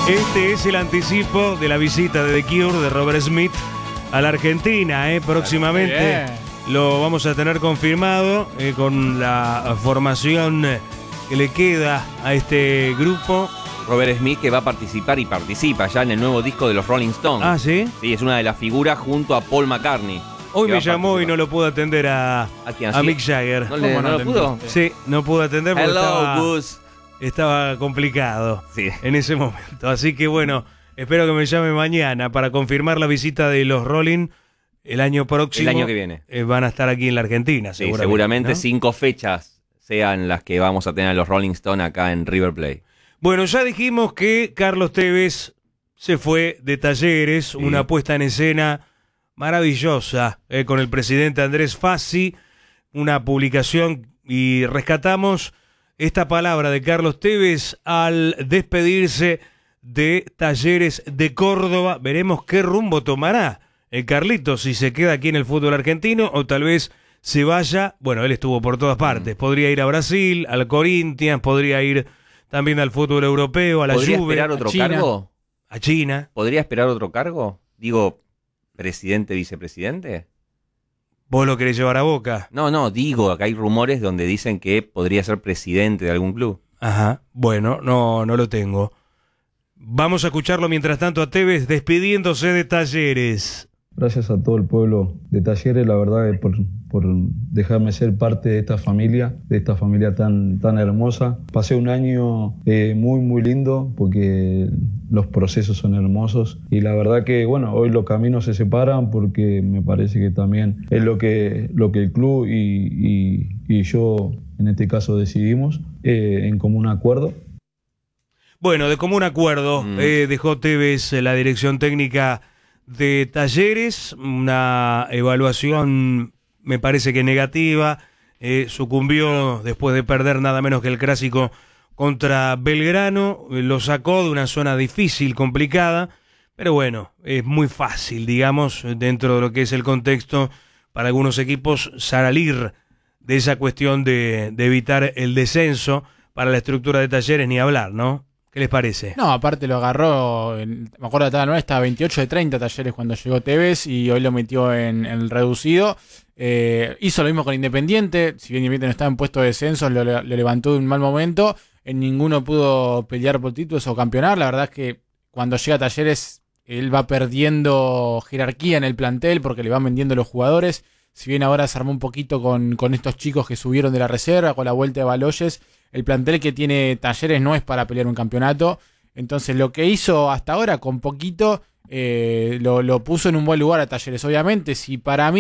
Este es el anticipo de la visita de The Cure, de Robert Smith, a la Argentina. Próximamente lo vamos a tener confirmado con la formación que le queda a este grupo. Robert Smith, que va a participar y participa ya en el nuevo disco de los Rolling Stones. Ah, ¿sí? Sí, es una de las figuras junto a Paul McCartney. Hoy me llamó y no lo pudo atender a Mick Jagger. ¿No lo pudo? Sí, no pudo atender porque Hello, estaba complicado sí, en ese momento. Así que bueno, espero que me llame mañana para confirmar la visita de los Rolling el año próximo. El año que viene. Van a estar aquí en la Argentina, sí, seguramente, ¿no? 5 fechas sean las que vamos a tener a los Rolling Stones acá en River Plate. Bueno, ya dijimos que Carlos Tevez se fue de Talleres, sí. Una puesta en escena maravillosa con el presidente Andrés Fassi, una publicación, y rescatamos esta palabra de Carlos Tevez al despedirse de Talleres de Córdoba. Veremos qué rumbo tomará el Carlitos, si se queda aquí en el fútbol argentino o tal vez se vaya. Bueno, él estuvo por todas partes. Podría ir a Brasil, al Corinthians, podría ir también al fútbol europeo, a la Juve. ¿Podría esperar otro cargo? A China. ¿Podría esperar otro cargo? Digo, presidente, vicepresidente. ¿Vos lo querés llevar a Boca? No, digo, acá hay rumores donde dicen que podría ser presidente de algún club. Ajá, bueno, no lo tengo. Vamos a escucharlo mientras tanto a Tevez despidiéndose de Talleres. Gracias a todo el pueblo de Talleres, la verdad, por dejarme ser parte de esta familia tan hermosa. Pasé un año muy lindo porque los procesos son hermosos y la verdad que, bueno, hoy los caminos se separan porque me parece que también es lo que el club y yo, en este caso, decidimos en común acuerdo. Bueno, de común acuerdo dejó Tevez la dirección técnica de Talleres, una evaluación me parece que negativa, sucumbió después de perder nada menos que el clásico contra Belgrano, lo sacó de una zona difícil, complicada, pero bueno, es muy fácil, digamos, dentro de lo que es el contexto para algunos equipos salir de esa cuestión de evitar el descenso. Para la estructura de Talleres ni hablar, ¿no? ¿Qué les parece? No, aparte lo agarró, me acuerdo de la tabla nueva, estaba 28 de 30 Talleres cuando llegó Tevez y hoy lo metió en el reducido. Hizo lo mismo con Independiente, si bien Independiente no estaba en puesto de descenso, lo levantó de un mal momento, en ninguno pudo pelear por títulos o campeonar. La verdad es que cuando llega a Talleres él va perdiendo jerarquía en el plantel porque le van vendiendo los jugadores. Si bien ahora se armó un poquito con estos chicos que subieron de la reserva, con la vuelta de Baloyes, el plantel que tiene Talleres no es para pelear un campeonato. Entonces lo que hizo hasta ahora con poquito lo puso en un buen lugar a Talleres. Obviamente, si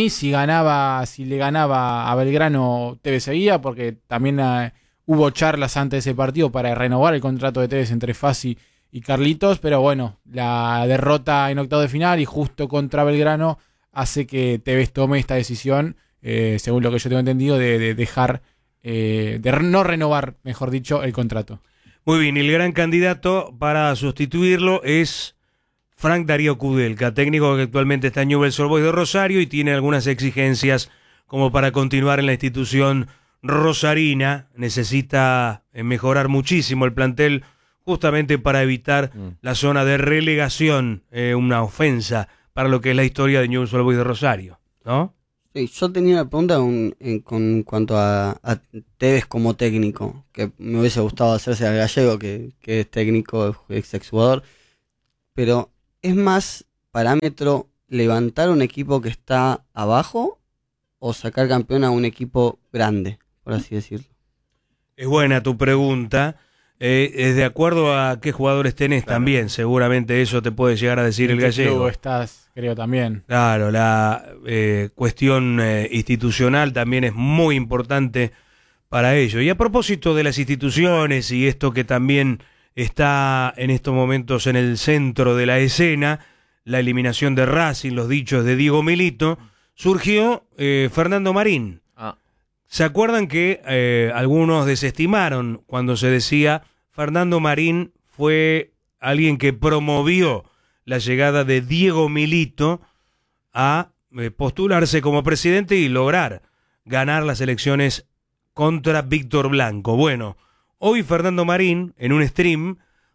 le ganaba a Belgrano, Tevez seguía, porque también hubo charlas antes de ese partido para renovar el contrato de Tevez entre Fassi y Carlitos, pero bueno, la derrota en octavos de final y justo contra Belgrano hace que Tevez tome esta decisión, según lo que yo tengo entendido, de dejar, de no renovar, mejor dicho, el contrato. Muy bien, el gran candidato para sustituirlo es Frank Darío Kudelka, técnico que actualmente está en Newell's Old Boys de Rosario y tiene algunas exigencias como para continuar en la institución rosarina. Necesita mejorar muchísimo el plantel justamente para evitar la zona de relegación, una ofensa para lo que es la historia de Newell's Old Boys de Rosario, ¿no? Sí, yo tenía una pregunta con cuanto a Tevez como técnico, que me hubiese gustado hacerse al Gallego, que es técnico, ex exjugador, pero ¿es más parámetro levantar un equipo que está abajo o sacar campeón a un equipo grande, por así decirlo? Es buena tu pregunta. Es de acuerdo a qué jugadores tenés, claro. También, seguramente eso te puede llegar a decir el Gallego. Estás, creo, también. Claro, la cuestión institucional también es muy importante para ello. Y a propósito de las instituciones y esto que también está en estos momentos en el centro de la escena, la eliminación de Racing, los dichos de Diego Milito, surgió Fernando Marín. ¿Se acuerdan que algunos desestimaron cuando se decía Fernando Marín fue alguien que promovió la llegada de Diego Milito a postularse como presidente y lograr ganar las elecciones contra Víctor Blanco? Bueno, hoy Fernando Marín, en un stream,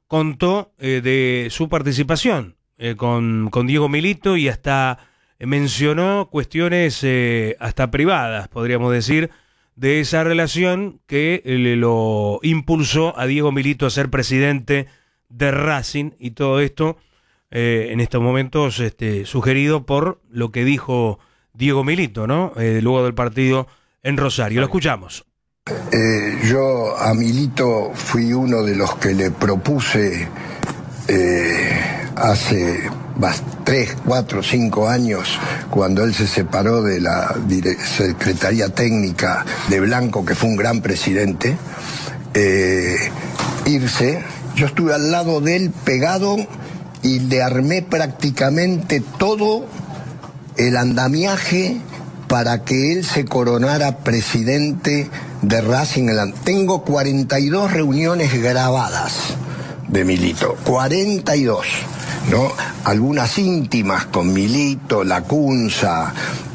contó de su participación con Diego Milito y hasta mencionó cuestiones hasta privadas, podríamos decir, de esa relación que lo impulsó a Diego Milito a ser presidente de Racing, y todo esto en estos momentos sugerido por lo que dijo Diego Milito, ¿no? Luego del partido en Rosario. Lo escuchamos. Yo a Milito fui uno de los que le propuse hace 3, 4, 5 años, cuando él se separó de la Secretaría Técnica de Blanco, que fue un gran presidente, irse. Yo estuve al lado de él pegado y le armé prácticamente todo el andamiaje para que él se coronara presidente de Racing. Tengo 42 reuniones grabadas de Milito, 42, ¿no? Algunas íntimas con Milito, Lacunza,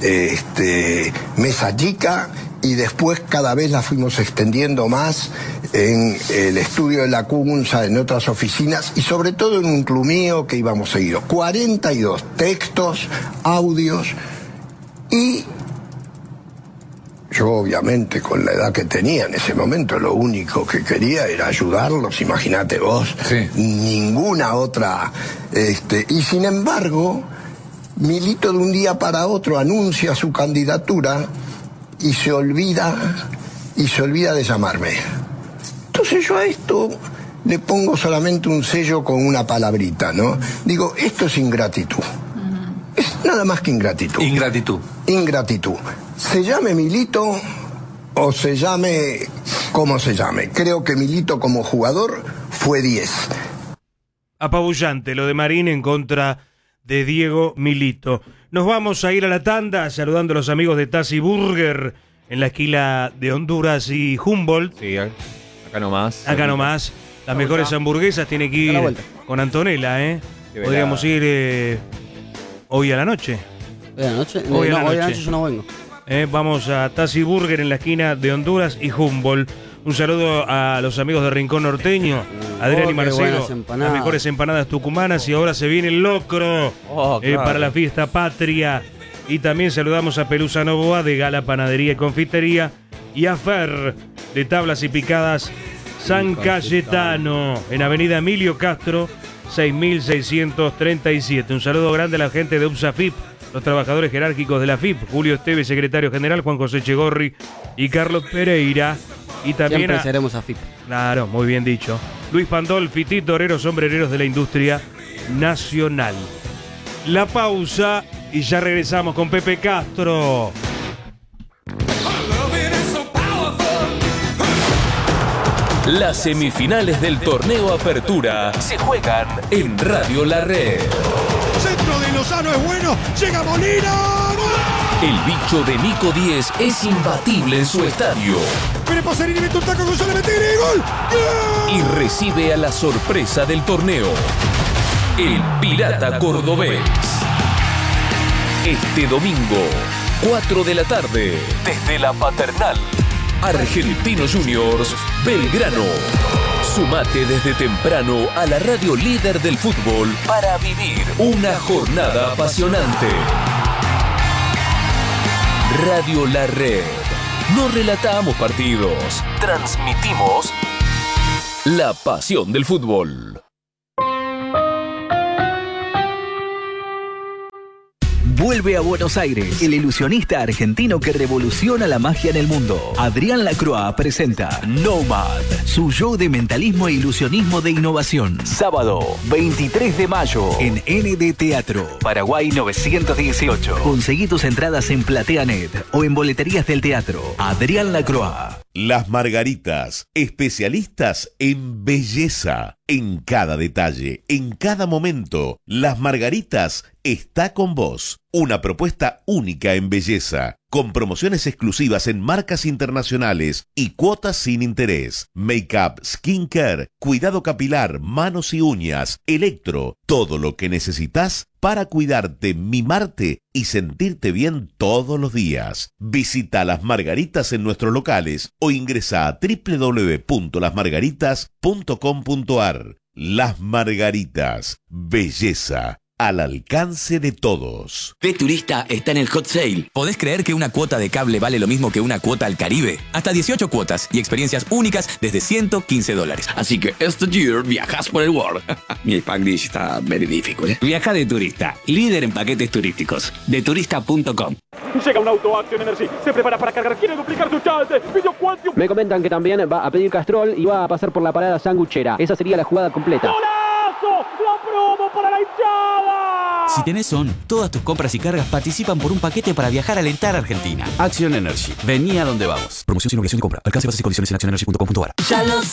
Mesa Chica, y después cada vez las fuimos extendiendo más en el estudio de Lacunza, en otras oficinas, y sobre todo en un club mío que íbamos seguido. 42 textos, audios, y yo obviamente con la edad que tenía en ese momento lo único que quería era ayudarlos, imagínate vos, sí. Ninguna otra, y sin embargo Milito de un día para otro anuncia su candidatura y se olvida de llamarme. Entonces yo a esto le pongo solamente un sello con una palabrita, ¿no? Digo, esto es ingratitud. Es nada más que ingratitud. Ingratitud. Se llame Milito o se llame como se llame. Creo que Milito como jugador fue 10. Apabullante lo de Marín en contra de Diego Milito. Nos vamos a ir a la tanda saludando a los amigos de Tassi Burger en la esquina de Honduras y Humboldt. Sí, acá nomás. Acá nomás. Las mejores hamburguesas, tiene que ir con Antonella, ¿eh? Podríamos ir hoy a la noche. ¿Hoy a la noche? Hoy a la noche yo no vengo. Vamos a Tassi Burger en la esquina de Honduras y Humboldt. Un saludo a los amigos de Rincón Norteño, Adrián y Marcelo, las mejores empanadas tucumanas, y ahora se viene el locro para la fiesta patria. Y también saludamos a Pelusa Novoa de Gala Panadería y Confitería, y a Fer de Tablas y Picadas San Cayetano en Avenida Emilio Castro 6637. Un saludo grande a la gente de UPSAFIP, los trabajadores jerárquicos de la FIP, Julio Esteves, secretario general, Juan José Chegorri y Carlos Pereira. Y también siempre seremos a FIP. Claro, muy bien dicho. Luis Pandolfi, toreros, sombrereros de la industria nacional. La pausa y ya regresamos con Pepe Castro. Las semifinales del torneo Apertura se juegan en Radio La Red. Centro de Lozano es bueno, llega Molina. El bicho de Nico Díez es imbatible en su estadio. Viene Pasarini, mete un taco con solamente y gol. Y recibe a la sorpresa del torneo, el Pirata Cordobés. Este domingo, 4 de la tarde, desde la Paternal, Argentinos Juniors, Belgrano. Sumate desde temprano a la radio líder del fútbol para vivir una jornada apasionante. Radio La Red. No relatamos partidos, transmitimos la pasión del fútbol. Vuelve a Buenos Aires, el ilusionista argentino que revoluciona la magia en el mundo. Adrián Lacroix presenta Nomad, su show de mentalismo e ilusionismo de innovación. Sábado, 23 de mayo, en ND Teatro, Paraguay 918. Conseguí tus entradas en PlateaNet o en boleterías del teatro. Adrián Lacroix. Las Margaritas, especialistas en belleza. En cada detalle, en cada momento, Las Margaritas está con vos. Una propuesta única en belleza, con promociones exclusivas en marcas internacionales y cuotas sin interés. Make-up, skincare, cuidado capilar, manos y uñas, electro, todo lo que necesitas para cuidarte, mimarte y sentirte bien todos los días. Visita Las Margaritas en nuestros locales o ingresa a www.lasmargaritas.com.ar. Las Margaritas, belleza al alcance de todos. T-Turista está en el hot sale. ¿Podés creer que una cuota de cable vale lo mismo que una cuota al Caribe? Hasta 18 cuotas y experiencias únicas desde $115. Así que este year viajas por el world. Mi Spanglish está very difficult, ¿eh? Viaja de Turista, líder en paquetes turísticos. Deturista.com. Llega un auto Action Energy, se prepara para cargar, quiere duplicar su chance. Me comentan que también va a pedir Castrol y va a pasar por la parada sanguchera. Esa sería la jugada completa. ¡Golazo! ¡La promo para la hinchada! Si tenés ON, todas tus compras y cargas participan por un paquete para viajar a alentar a Argentina. Action Energy. Vení a donde vamos. Promoción sin obligación de compra. Alcance bases y condiciones en actionenergy.com.ar. Ya lo